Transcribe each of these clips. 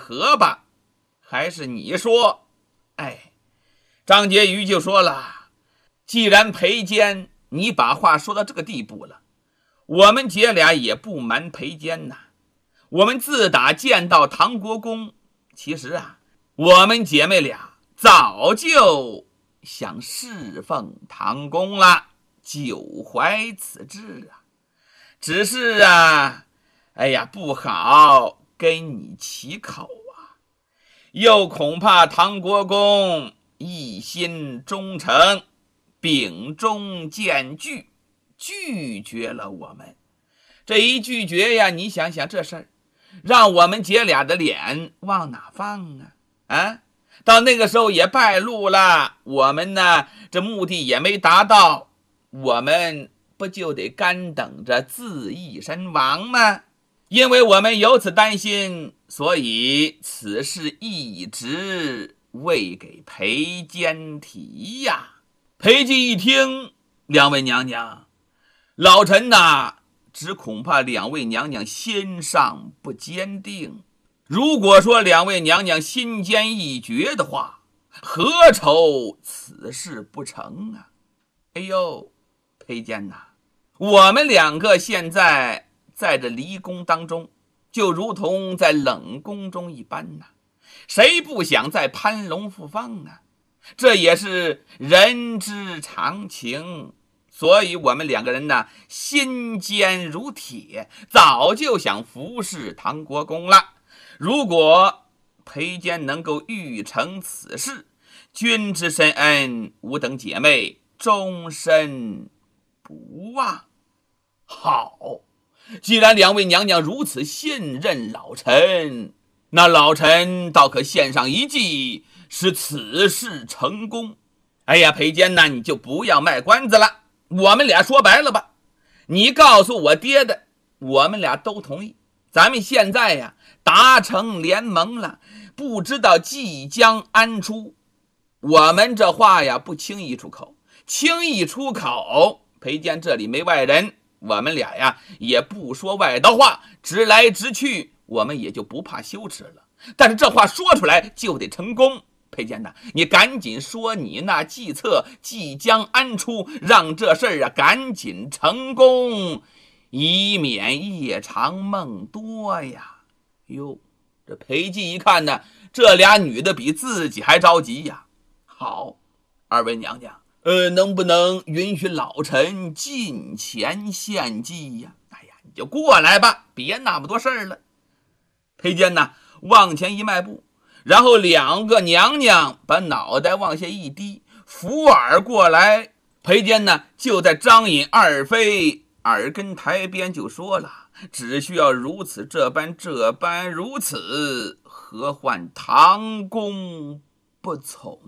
和吧？还是你说？张婕妤就说了，既然裴坚你把话说到这个地步了，我们姐俩也不瞒裴坚呐。我们自打见到唐国公，其实我们姐妹俩早就想侍奉唐公了，久怀此志只是不好跟你启口又恐怕唐国公一心忠诚，秉忠见拒，拒绝了我们。这一拒绝你想想这事儿，让我们姐俩的脸往哪放到那个时候也败露了，我们呢这目的也没达到，我们不就得干等着自缢身亡吗？因为我们有此担心，所以此事一直未给裴坚提呀。裴寂一听，两位娘娘，老臣只恐怕两位娘娘心上不坚定，如果说两位娘娘心坚意决的话，何愁此事不成裴坚我们两个现在在这离宫当中，就如同在冷宫中一般谁不想在攀龙附凤这也是人之常情。所以我们两个人心坚如铁，早就想服侍唐国公了。如果裴坚能够预成此事，君之深恩，吾等姐妹终身不忘。好，既然两位娘娘如此信任老臣，那老臣倒可献上一计，使此事成功。裴坚你就不要卖关子了，我们俩说白了吧，你告诉我爹的，我们俩都同意。咱们现在达成联盟了，不知道即将安出。我们这话不轻易出口，轻易出口，裴坚这里没外人，我们俩也不说外道话，直来直去，我们也就不怕羞耻了。但是这话说出来就得成功。裴坚你赶紧说你那计策即将安出，让这事儿赶紧成功，以免夜长梦多呀。这裴寂一看这俩女的比自己还着急好，二位娘娘能不能允许老臣进前献计呀？你就过来吧，别那么多事儿了。裴坚往前一迈步，然后两个娘娘把脑袋往下一低，扶耳过来。裴坚就在张隐二妃耳根台边就说了，只需要如此这般如此，何患唐公不从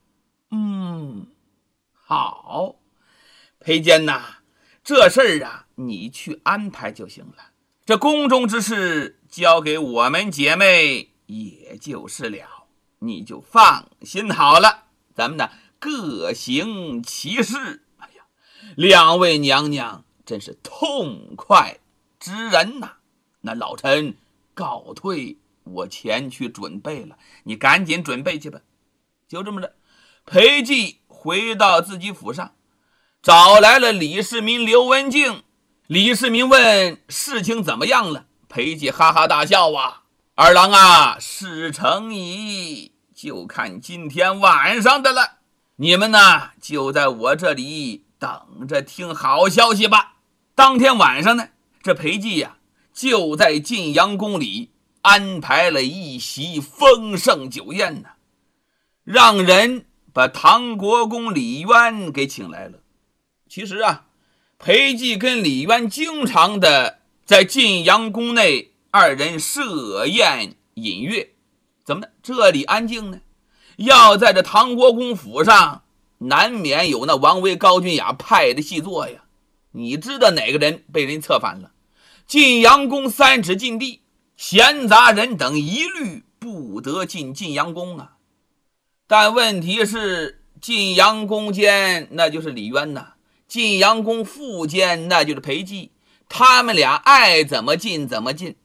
好，裴坚这事儿你去安排就行了，这宫中之事交给我们姐妹也就是了，你就放心好了，咱们各行其事。两位娘娘真是痛快之人那老臣告退，我前去准备了，你赶紧准备去吧。就这么着，裴寂回到自己府上，找来了李世民、刘文静。李世民问事情怎么样了，裴寂哈哈大笑二郎事成矣，就看今天晚上的了。你们就在我这里等着听好消息吧。当天晚上这裴寂就在晋阳宫里安排了一席丰盛酒宴让人把唐国公李渊给请来了。其实裴寂跟李渊经常的在晋阳宫内二人设宴饮乐。怎么这里安静呢？要在这唐国公府上，难免有那王维、高君雅派的戏作呀。你知道哪个人被人策反了？晋阳宫3尺禁地，闲杂人等一律不得进晋阳宫但问题是，晋阳宫监那就是李渊晋阳宫副监那就是裴寂，他们俩爱怎么进怎么进，